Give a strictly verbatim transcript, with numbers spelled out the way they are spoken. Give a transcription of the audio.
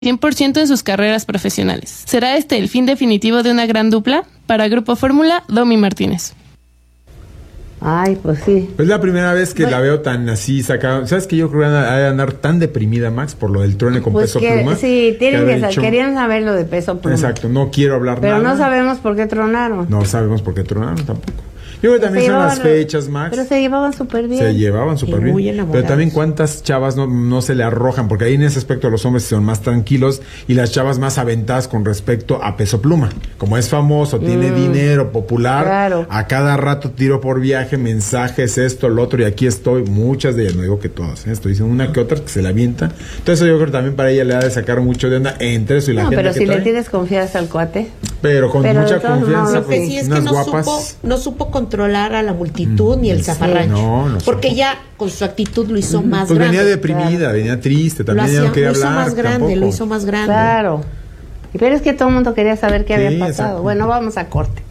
cien por ciento en sus carreras profesionales. ¿Será este el fin definitivo de una gran dupla? Para Grupo Fórmula, Domi Martínez. Ay, pues sí. Es la primera vez que bueno. la veo tan así sacada. ¿Sabes que yo creo que va a andar tan deprimida, Max, por lo del truene con pues Peso que, Pluma? Sí, tienen que, que dicho, querían saber lo de Peso Pluma. Exacto, no quiero hablar Pero nada. Pero no sabemos por qué tronaron. No sabemos por qué tronaron tampoco. Yo creo que también son las fechas, Max. Pero se llevaban súper bien. Se llevaban súper bien. Pero también cuántas chavas no, no se le arrojan, porque ahí en ese aspecto los hombres son más tranquilos y las chavas más aventadas con respecto a Peso Pluma. Como es famoso, mm. tiene dinero, popular, claro. a cada rato tiro por viaje, mensajes, esto, lo otro, y aquí estoy. Muchas de ellas, no digo que todas, ¿eh? Estoy diciendo una que otra que se la avienta. Entonces yo creo que también para ella le ha de sacar mucho de onda entre eso y la no, gente pero que si trae. le tienes confianza al cuate. Pero con pero mucha confianza. No, lo que sí es que no guapas. supo, no supo controlar a la multitud mm, ni el zafarrancho. No, no porque supo. Ya con su actitud lo hizo mm, más pues grande. Venía deprimida, claro. venía triste, también lo ya hacía, no quería lo hizo hablar. más grande, tampoco. lo hizo más grande. Claro. Pero es que todo el mundo quería saber qué sí, había pasado. Exacto. Bueno, vamos a corte.